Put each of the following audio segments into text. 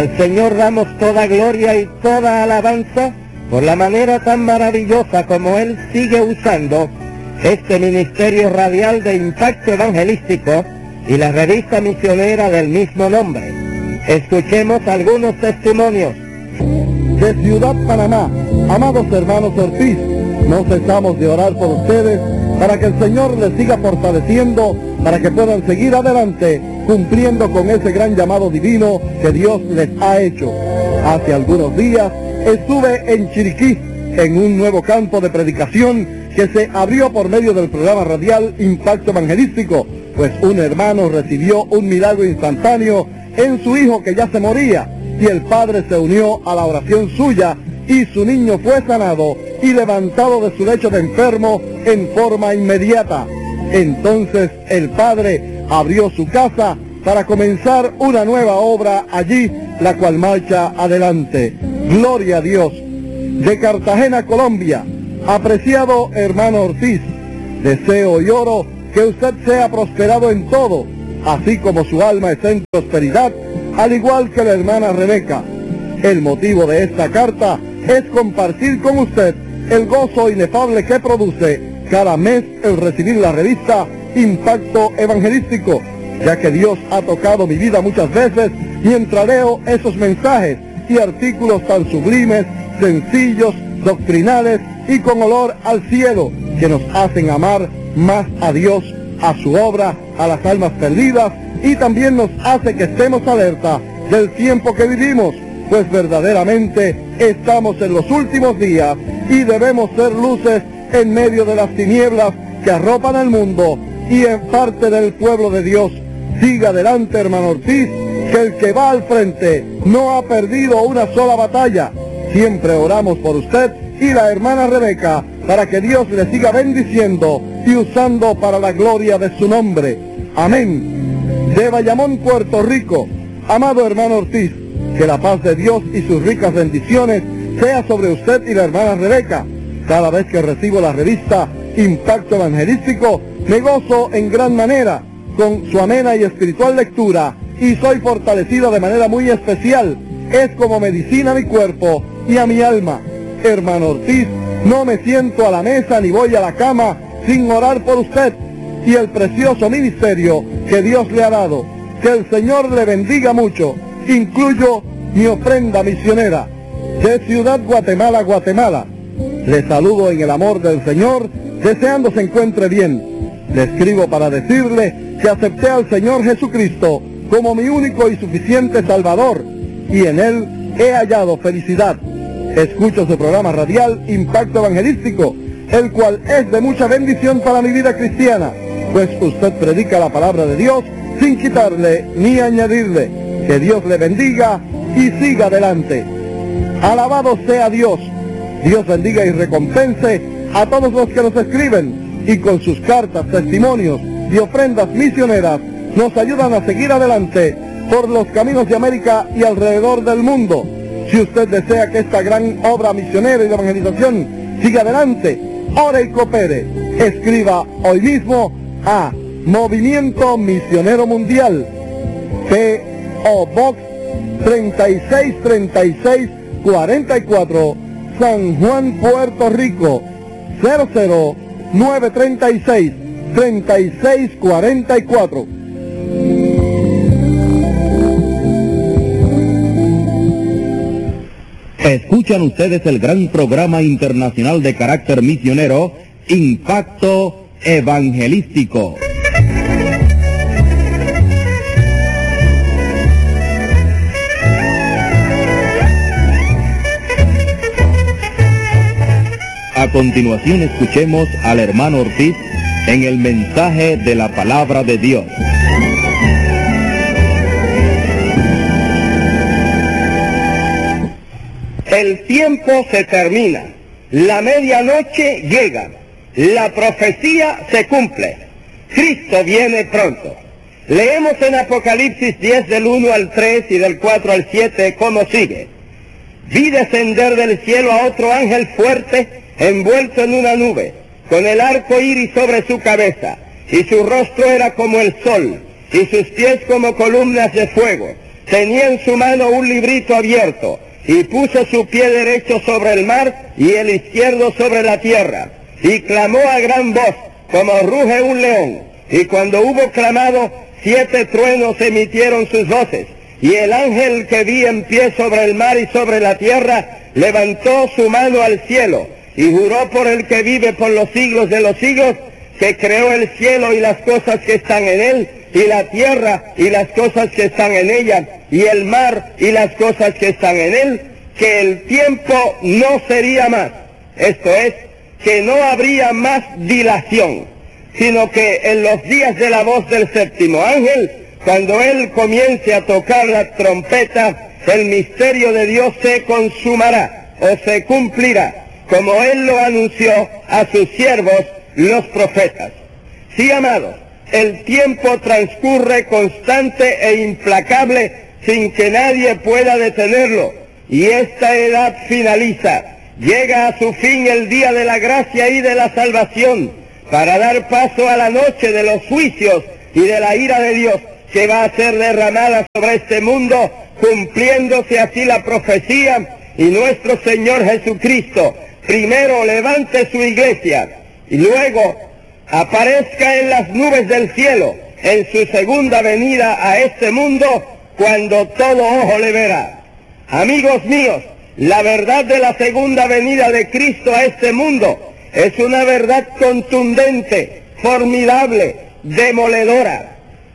Al Señor damos toda gloria y toda alabanza por la manera tan maravillosa como Él sigue usando este ministerio radial de impacto evangelístico y la revista misionera del mismo nombre. Escuchemos algunos testimonios. De Ciudad Panamá, amados hermanos Ortiz, no cesamos de orar por ustedes para que el Señor les siga fortaleciendo, para que puedan seguir adelante cumpliendo con ese gran llamado divino que Dios les ha hecho. Hace algunos días estuve en Chiriquí, en un nuevo campo de predicación que se abrió por medio del programa radial Impacto Evangelístico, pues un hermano recibió un milagro instantáneo en su hijo que ya se moría, y el padre se unió a la oración suya, y su niño fue sanado y levantado de su lecho de enfermo en forma inmediata. Entonces el padre abrió su casa para comenzar una nueva obra allí, la cual marcha adelante. Gloria a Dios. De Cartagena, Colombia, apreciado hermano Ortiz, deseo y oro que usted sea prosperado en todo, así como su alma está en prosperidad, al igual que la hermana Rebeca. El motivo de esta carta es compartir con usted el gozo inefable que produce cada mes el recibir la revista Impacto Evangelístico, ya que Dios ha tocado mi vida muchas veces mientras leo esos mensajes y artículos tan sublimes, sencillos, doctrinales y con olor al cielo, que nos hacen amar más a Dios, a su obra, a las almas perdidas, y también nos hace que estemos alerta del tiempo que vivimos, pues verdaderamente estamos en los últimos días y debemos ser luces en medio de las tinieblas que arropan el mundo y en parte del pueblo de Dios. Siga adelante, hermano Ortiz, que el que va al frente no ha perdido una sola batalla. Siempre oramos por usted y la hermana Rebeca para que Dios le siga bendiciendo y usando para la gloria de su nombre. Amén. De Bayamón, Puerto Rico, amado hermano Ortiz, que la paz de Dios y sus ricas bendiciones sea sobre usted y la hermana Rebeca. Cada vez que recibo la revista Impacto Evangelístico, me gozo en gran manera con su amena y espiritual lectura y soy fortalecida de manera muy especial. Es como medicina a mi cuerpo y a mi alma. Hermano Ortiz, no me siento a la mesa ni voy a la cama sin orar por usted y el precioso ministerio que Dios le ha dado. Que el Señor le bendiga mucho. Incluyo mi ofrenda misionera. De Ciudad Guatemala, Guatemala, le saludo en el amor del Señor, deseando se encuentre bien. Le escribo para decirle que acepté al Señor Jesucristo como mi único y suficiente Salvador, y en Él he hallado felicidad. Escucho su programa radial Impacto Evangelístico, el cual es de mucha bendición para mi vida cristiana, pues usted predica la palabra de Dios sin quitarle ni añadirle. Que Dios le bendiga y siga adelante. Alabado sea Dios. Dios bendiga y recompense a todos los que nos escriben y con sus cartas, testimonios y ofrendas misioneras nos ayudan a seguir adelante por los caminos de América y alrededor del mundo. Si usted desea que esta gran obra misionera y de evangelización siga adelante, ore y coopere. Escriba hoy mismo a Movimiento Misionero Mundial, P.O. Box 363644, San Juan, Puerto Rico, 00936, 3644. Escuchan ustedes el gran programa internacional de carácter misionero, Impacto Evangelístico. A continuación escuchemos al hermano Ortiz en el mensaje de la palabra de Dios. El tiempo se termina, la medianoche llega, la profecía se cumple, Cristo viene pronto. Leemos en Apocalipsis 10 del 1 al 3 y del 4 al 7 como sigue. Vi descender del cielo a otro ángel fuerte, envuelto en una nube, con el arco iris sobre su cabeza, y su rostro era como el sol, y sus pies como columnas de fuego. tenía en su mano un librito abierto, y puso su pie derecho sobre el mar y el izquierdo sobre la tierra, y clamó a gran voz, como ruge un león. Y cuando hubo clamado, 7 truenos emitieron sus voces, y el ángel que vi en pie sobre el mar y sobre la tierra levantó su mano al cielo, y juró por el que vive por los siglos de los siglos, que creó el cielo y las cosas que están en él, y la tierra y las cosas que están en ella, y el mar y las cosas que están en él, que el tiempo no sería más. Esto es, que no habría más dilación, sino que en los días de la voz del séptimo ángel, cuando él comience a tocar la trompeta, el misterio de Dios se consumará o se cumplirá, como él lo anunció a sus siervos los profetas. Sí, amados, el tiempo transcurre constante e implacable sin que nadie pueda detenerlo, y esta edad finaliza. Llega a su fin el día de la gracia y de la salvación, para dar paso a la noche de los juicios y de la ira de Dios, que va a ser derramada sobre este mundo, cumpliéndose así la profecía, y nuestro Señor Jesucristo primero levante su iglesia, y luego aparezca en las nubes del cielo, en su segunda venida a este mundo, cuando todo ojo le verá. Amigos míos, la verdad de la segunda venida de Cristo a este mundo es una verdad contundente, formidable, demoledora.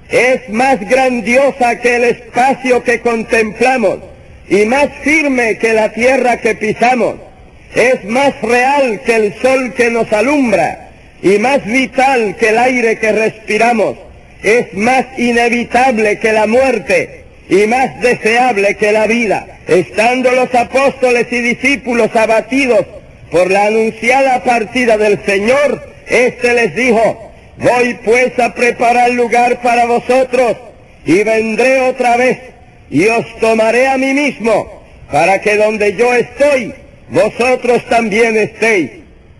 Es más grandiosa que el espacio que contemplamos y más firme que la tierra que pisamos. Es más real que el sol que nos alumbra y más vital que el aire que respiramos. Es más inevitable que la muerte y más deseable que la vida. Estando los apóstoles y discípulos abatidos por la anunciada partida del Señor, éste les dijo: voy pues a preparar lugar para vosotros, y vendré otra vez, y os tomaré a mí mismo, para que donde yo estoy, vosotros también estéis.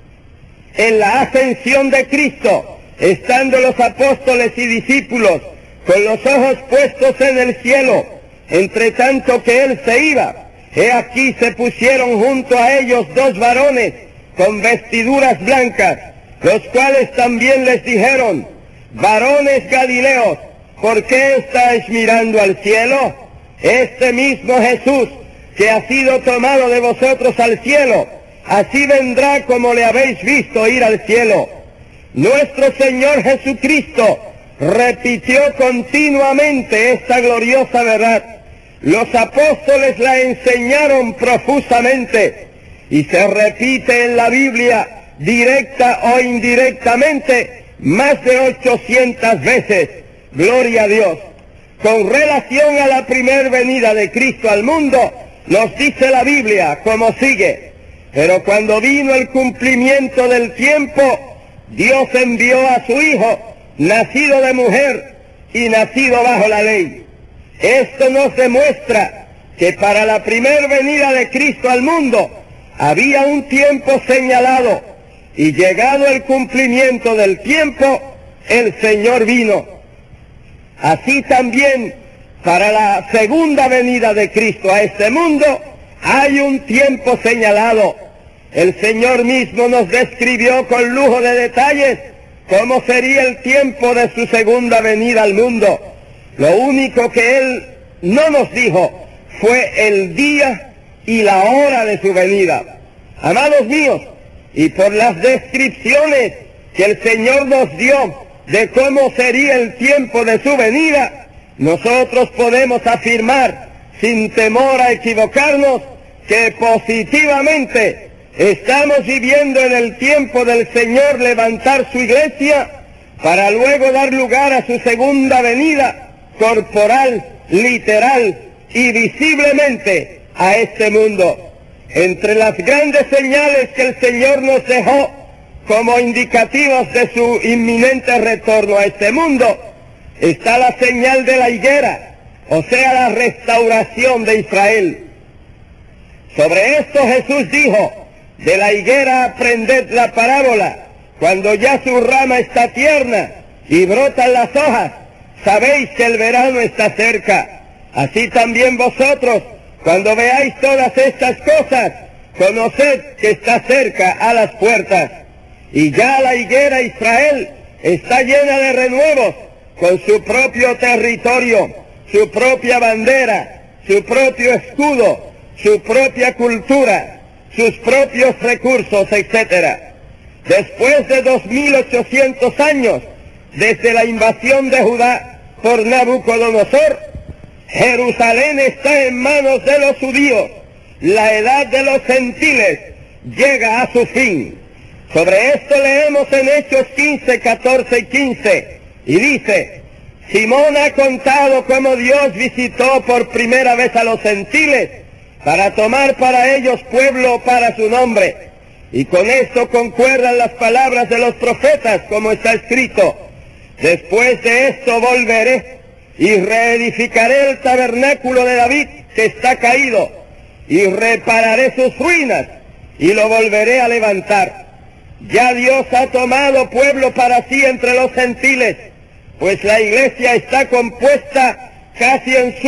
En la ascensión de Cristo, estando los apóstoles y discípulos con los ojos puestos en el cielo, entre tanto que él se iba, he aquí se pusieron junto a ellos 2 varones con vestiduras blancas, los cuales también les dijeron: varones Galileos, ¿por qué estáis mirando al cielo? Este mismo Jesús, que ha sido tomado de vosotros al cielo, así vendrá como le habéis visto ir al cielo. Nuestro Señor Jesucristo repitió continuamente esta gloriosa verdad. Los apóstoles la enseñaron profusamente, y se repite en la Biblia, directa o indirectamente, más de 800 veces. Gloria a Dios. Con relación a la primer venida de Cristo al mundo, nos dice la Biblia como sigue: pero cuando vino el cumplimiento del tiempo, Dios envió a su Hijo, nacido de mujer y nacido bajo la ley. Esto nos demuestra que para la primer venida de Cristo al mundo había un tiempo señalado, y llegado el cumplimiento del tiempo, el Señor vino. Así también, para la segunda venida de Cristo a este mundo, hay un tiempo señalado. El Señor mismo nos describió con lujo de detalles cómo sería el tiempo de su segunda venida al mundo. Lo único que Él no nos dijo fue el día y la hora de su venida. Amados míos, y por las descripciones que el Señor nos dio de cómo sería el tiempo de su venida, nosotros podemos afirmar, sin temor a equivocarnos, que positivamente estamos viviendo en el tiempo del Señor levantar su iglesia, para luego dar lugar a su segunda venida, corporal, literal y visiblemente a este mundo. Entre las grandes señales que el Señor nos dejó como indicativos de su inminente retorno a este mundo, está la señal de la higuera, o sea, la restauración de Israel. Sobre esto Jesús dijo: de la higuera aprended la parábola, cuando ya su rama está tierna y brotan las hojas, sabéis que el verano está cerca. Así también vosotros, cuando veáis todas estas cosas, conoced que está cerca a las puertas. Y ya la higuera Israel está llena de renuevos, con su propio territorio, su propia bandera, su propio escudo, su propia cultura, sus propios recursos, etc. Después de 2800 años, desde la invasión de Judá por Nabucodonosor, Jerusalén está en manos de los judíos. La edad de los gentiles llega a su fin. Sobre esto leemos en Hechos 15, 14 y 15, y dice: Simón ha contado cómo Dios visitó por primera vez a los gentiles para tomar para ellos pueblo para su nombre. Y con esto concuerdan las palabras de los profetas, como está escrito: después de esto volveré y reedificaré el tabernáculo de David que está caído, y repararé sus ruinas y lo volveré a levantar. Ya Dios ha tomado pueblo para sí entre los gentiles, pues la iglesia está compuesta casi en su